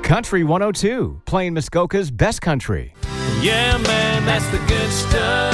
Country 102, playing Muskoka's best country. Yeah, man, that's the good stuff.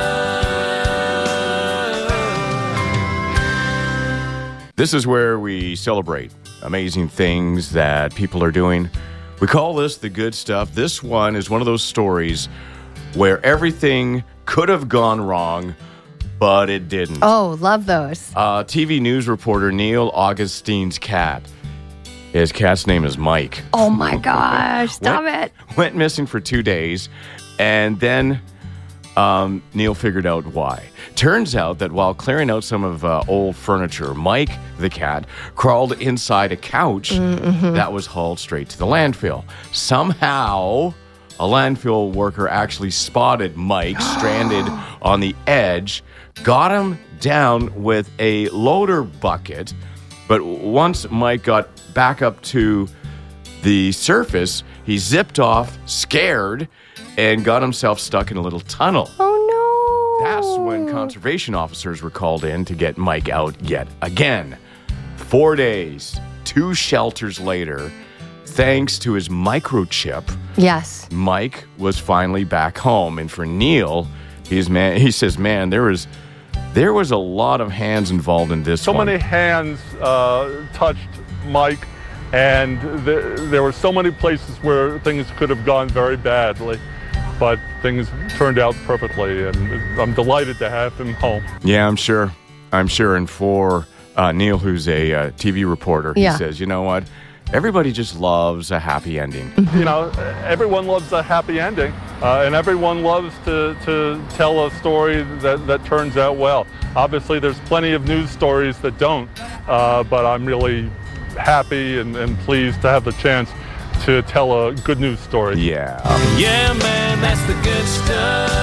This is where we celebrate amazing things that people are doing. We call this the good stuff. This one is one of those stories where everything could have gone wrong, but it didn't. Oh, love those. TV news reporter Neil Augustine's cat. His cat's name is Mike. Oh, my gosh. Stop it. Went missing for 2 days, and then Neil figured out why. Turns out that while clearing out some of old furniture, Mike, the cat, crawled inside a couch that was hauled straight to the landfill. Somehow, a landfill worker actually spotted Mike stranded on the edge, got him down with a loader bucket, but once Mike got back up to the surface, he zipped off, scared, and got himself stuck in a little tunnel. Oh, no. That's when conservation officers were called in to get Mike out yet again. 4 days, 2 shelters later, thanks to his microchip, Yes. Mike was finally back home. And for Neil, he says, man, there was a lot of hands involved in this one. So many hands touched Mike, and there were so many places where things could have gone very badly, but things turned out perfectly, and I'm delighted to have him home. Yeah, I'm sure. And for Neil, who's a TV reporter, he says, you know what? Everybody just loves a happy ending. You know, everyone loves a happy ending, and everyone loves to tell a story that turns out well. Obviously, there's plenty of news stories that don't, but I'm really happy and pleased to have the chance to tell a good news story. Yeah. Yeah, man, that's the good stuff.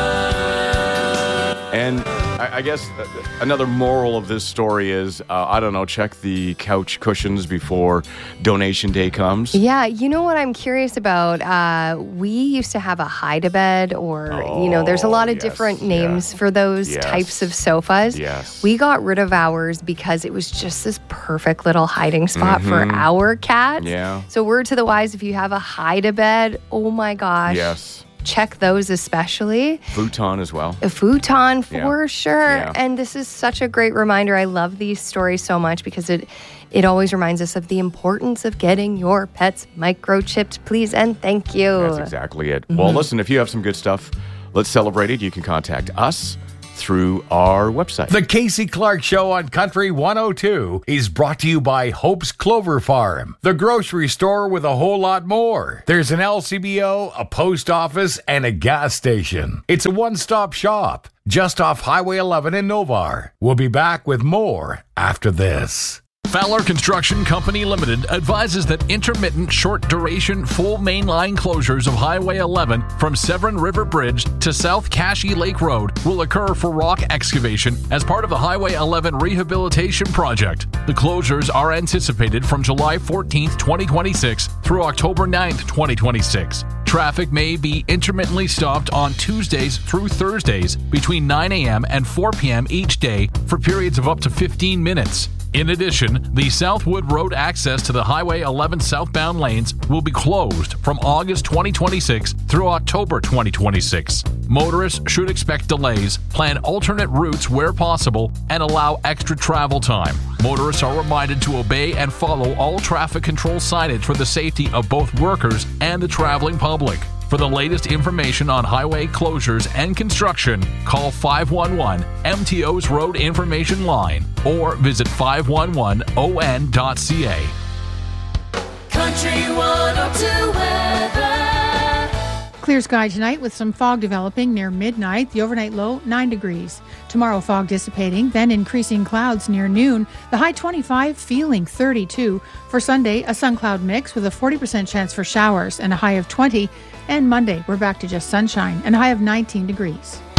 And I guess another moral of this story is, I don't know, check the couch cushions before donation day comes. Yeah, you know what I'm curious about? We used to have a hide-a-bed, or, there's a lot of different names for those types of sofas. Yes. We got rid of ours because it was just this perfect little hiding spot for our cats. Yeah. So word to the wise, if you have a hide-a-bed, oh my gosh. Yes. Check those especially. Futon as well. A futon for sure. Yeah. And this is such a great reminder. I love these stories so much because it always reminds us of the importance of getting your pets microchipped. Please and thank you. That's exactly it. Well, listen, if you have some good stuff, let's celebrate it. You can contact us through our website. The Casey Clark Show on Country 102 is brought to you by Hope's Clover Farm, the grocery store with a whole lot more. There's an LCBO, a post office, and a gas station. It's a one-stop shop just off Highway 11 in Novar. We'll be back with more after this. Fowler Construction Company Limited advises that intermittent short-duration full mainline closures of Highway 11 from Severn River Bridge to South Cashie Lake Road will occur for rock excavation as part of the Highway 11 rehabilitation project. The closures are anticipated from July 14th, 2026 through October 9th, 2026. Traffic may be intermittently stopped on Tuesdays through Thursdays between 9 a.m. and 4 p.m. each day for periods of up to 15 minutes. In addition, the Southwood Road access to the Highway 11 southbound lanes will be closed from August 2026 through October 2026. Motorists should expect delays, plan alternate routes where possible, and allow extra travel time. Motorists are reminded to obey and follow all traffic control signage for the safety of both workers and the traveling public. For the latest information on highway closures and construction, call 511 MTO's Road Information Line or visit 511on.ca. Country 102 weather. Clear sky tonight with some fog developing near midnight. The overnight low, 9 degrees. Tomorrow, fog dissipating, then increasing clouds near noon. The high 25, feeling 32. For Sunday, a sun cloud mix with a 40% chance for showers and a high of 20. And Monday, we're back to just sunshine and a high of 19 degrees.